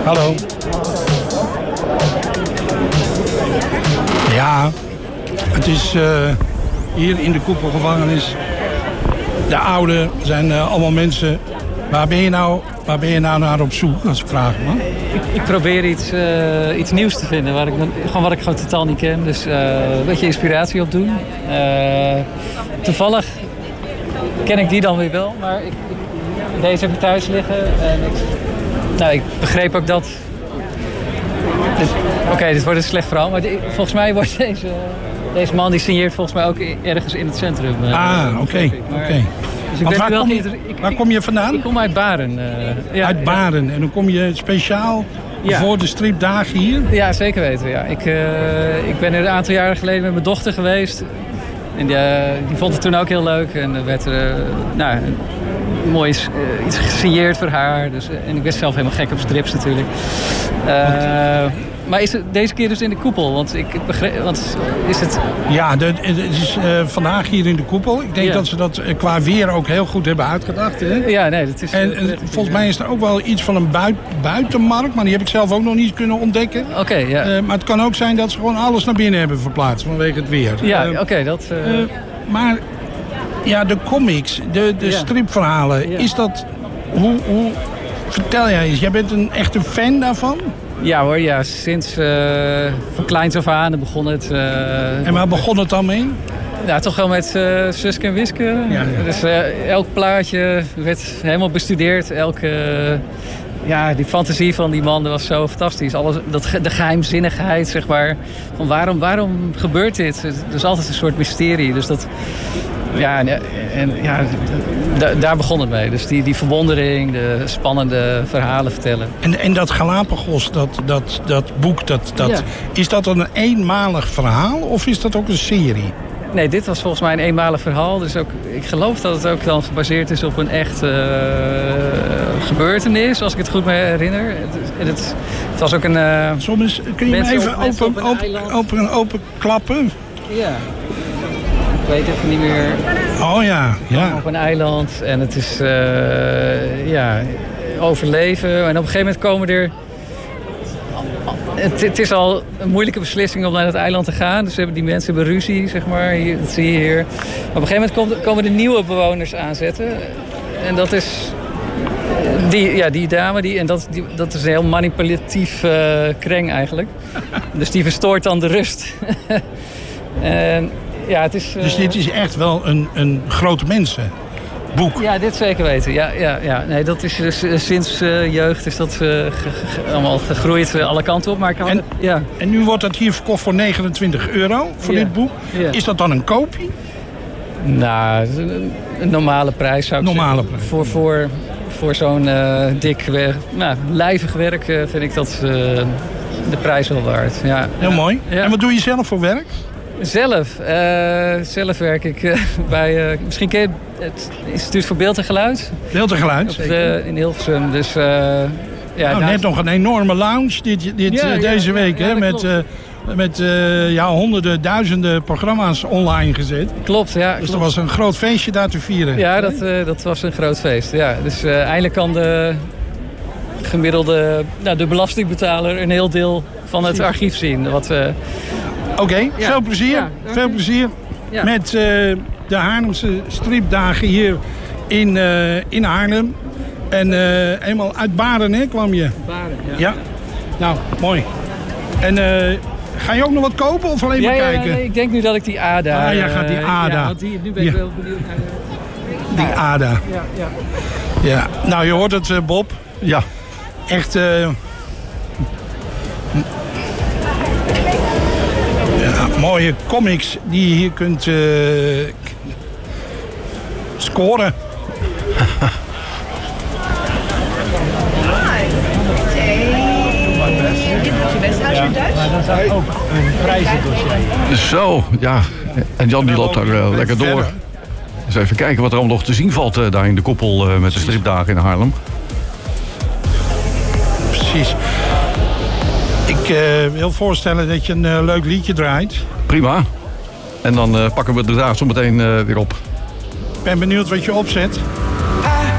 Hallo. Ja, het is hier in de koepelgevangenis. De oude zijn allemaal mensen. Waar ben je nou naar op zoek, als ik vraag me? Ik probeer iets nieuws te vinden, wat ik gewoon totaal niet ken. Dus een beetje inspiratie opdoen. Toevallig ken ik die dan weer wel, maar deze heb ik thuis liggen. En ik begreep ook dat... Oké, dit wordt een slecht verhaal, maar volgens mij wordt deze man die signeert volgens mij ook ergens in het centrum. Oké. Dus waar kom je vandaan? Ik kom uit Baren. Uit Baren. En dan kom je speciaal voor de stripdagen hier? Ja, zeker weten. Ja. Ik ben er een aantal jaren geleden met mijn dochter geweest. En die vond het toen ook heel leuk. En er werd mooi iets gesigneerd voor haar. Dus, en ik ben zelf helemaal gek op strips natuurlijk. Maar is het deze keer dus in de koepel? Want is het... Ja, het is vandaag hier in de koepel. Ik denk dat ze dat qua weer ook heel goed hebben uitgedacht. Hè? Ja, nee, dat is... En volgens mij is er ook wel iets van een buitenmarkt. Maar die heb ik zelf ook nog niet kunnen ontdekken. Oké, ja. Maar het kan ook zijn dat ze gewoon alles naar binnen hebben verplaatst vanwege het weer. Ja, oké, dat... Maar ja, de comics, de stripverhalen, is dat... Hoe vertel jij eens? Jij bent echt een fan daarvan? Ja hoor, ja. Sinds van kleins af aan begon het... En waar begon het dan mee? Ja, toch wel met Suske en Wiske. Ja. Dus elk plaatje werd helemaal bestudeerd. Die fantasie van die man was zo fantastisch. De geheimzinnigheid, zeg maar. Van waarom gebeurt dit? Er is altijd een soort mysterie. Dus dat... daar begon het mee. Dus die verwondering, de spannende verhalen vertellen. En dat Galapagos, dat boek, is dat dan een eenmalig verhaal of is dat ook een serie? Nee, dit was volgens mij een eenmalig verhaal. Dus ik geloof dat het ook dan gebaseerd is op een echt gebeurtenis, als ik het goed me herinner. Het was ook een... Soms kun je me even open klappen? Ja. Ik weet even niet meer. Oh ja. Op een eiland en het is overleven. En op een gegeven moment komen er... Het is al een moeilijke beslissing om naar dat eiland te gaan. Dus die mensen hebben ruzie, zeg maar. Hier, dat zie je hier. Maar op een gegeven moment komen de nieuwe bewoners aanzetten. En dat is... Die dame, dat is een heel manipulatief kreng eigenlijk. Dus die verstoort dan de rust. En... Ja, het is, Dus dit is echt wel een grote mensenboek? Ja, dit zeker weten. Ja. Nee, dat is dus, sinds jeugd is dat allemaal gegroeid alle kanten op. Maar en nu wordt dat hier verkocht voor €29 voor dit boek. Ja. Is dat dan een kopie? Nou, een normale prijs zou ik zeggen. Prijs. Voor zo'n dik, lijvig werk vind ik dat de prijs wel waard. Ja. Heel mooi. Ja. En wat doe je zelf voor werk? Zelf werk ik bij... misschien ken je het Instituut voor Beeld en Geluid. Beeld en Geluid? In Hilversum. Dus, net nog een enorme lounge deze week. Ja, met honderden, duizenden programma's online gezet. Klopt, ja. Dus er was een groot feestje daar te vieren. Ja, dat was een groot feest. Ja. Dus eindelijk kan de gemiddelde... de belastingbetaler een heel deel van het archief zien. Oké, veel plezier. Ja, veel plezier met de Haarlemse stripdagen hier in Haarlem. En eenmaal uit Baren, hè, kwam je? Baren, ja. Nou, mooi. En ga je ook nog wat kopen of alleen maar kijken? Ja, ik denk nu dat ik die ADA... jij gaat die ADA. Nu ben ik wel benieuwd naar die ADA. Ja. Nou, je hoort het, Bob. Ja. Echt... mooie comics die je hier kunt scoren. Ja, maar dat is ook een prijzendossier. Zo, ja. En Jan die loopt daar lekker door. Dus even kijken wat er allemaal nog te zien valt daar in de koppel met de stripdagen in Haarlem. Precies. Ik wil voorstellen dat je een leuk liedje draait. Prima. En dan pakken we de draad zo meteen weer op. Ik ben benieuwd wat je opzet.